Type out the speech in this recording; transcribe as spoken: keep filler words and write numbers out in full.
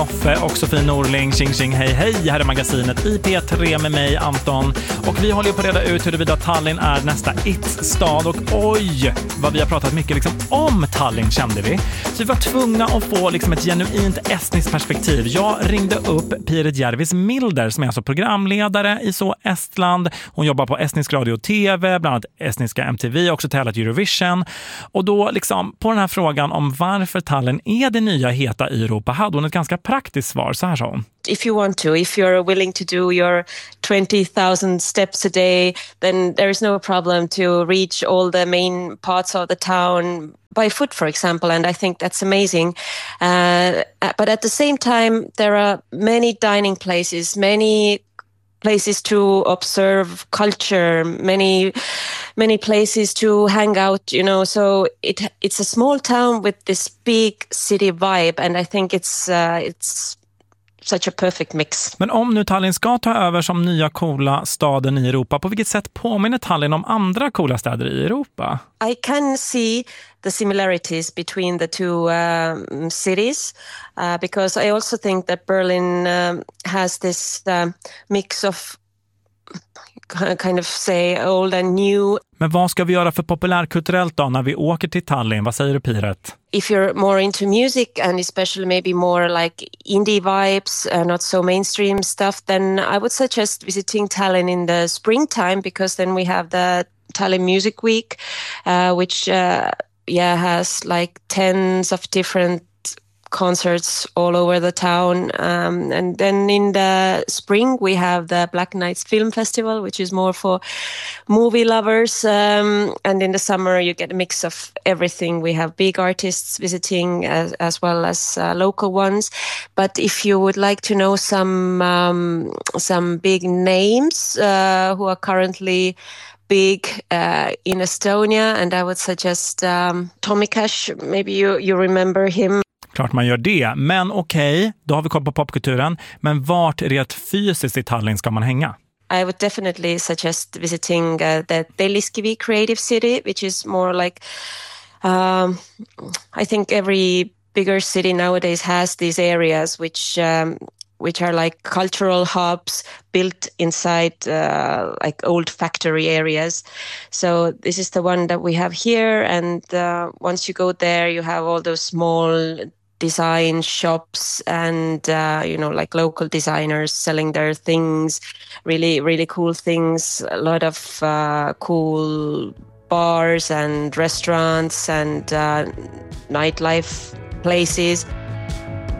Och Sofie Norling, tjing tjing, hej hej, här är magasinet i P tre med mig, Anton. Och vi håller ju på att reda ut huruvida Tallinn är nästa it-stad. Och oj, vad vi har pratat mycket liksom om Tallinn, kände vi. Så vi var tvungna att få liksom ett genuint estniskt perspektiv. Jag ringde upp Piret Järvis Milder som är alltså programledare i så Estland. Hon jobbar på estnisk radio och tv, bland annat estniska M T V, också tävlat Eurovision. Och då liksom på den här frågan om varför Tallinn är det nya heta i Europa hade hon ett ganska praktiskt svar, så här sa hon. If you want to, if you're willing to do your twenty thousand steps a day, then there is no problem to reach all the main parts of the town by foot, for example, and I think that's amazing. Uh, but at the same time, there are many dining places, many places to observe culture, many many places to hang out, you know, so it it's a small town with this big city vibe, and I think it's uh, it's such a perfect mix. Men om nu Tallinn ska ta över som nya coola staden i Europa, på vilket sätt påminner Tallinn om andra coola städer i Europa? I can see the similarities between the two um, cities uh, because I also think that Berlin um, has this uh, mix of kind of say old and new. Men vad ska vi göra för populärkulturellt då när vi åker till Tallinn? Vad säger du, Piret? If you're more into music and especially maybe more like indie vibes, uh, not so mainstream stuff, then I would suggest visiting Tallinn in the springtime because then we have the Tallinn Music Week, uh, which uh, yeah has like tens of different concerts all over the town, um, and then in the spring we have the Black Nights Film Festival, which is more for movie lovers, um, and in the summer you get a mix of everything. We have big artists visiting as, as well as uh, local ones, but if you would like to know some um, some big names uh, who are currently big uh, in Estonia, and I would suggest um, Tommy Cash, maybe you, you remember him. Klart man gör det, men okej, okay, då har vi koll på popkulturen. Men vart rent fysiskt i Tallinn ska man hänga? I would definitely suggest visiting uh, the Telliskivi Creative City, which is more like, um, I think every bigger city nowadays has these areas which um, which are like cultural hubs built inside uh, like old factory areas. So this is the one that we have here, and uh, once you go there, you have all those small design shops and uh, you know, like local designers selling their things, really really cool things, a lot of uh, cool bars and restaurants and uh, nightlife places.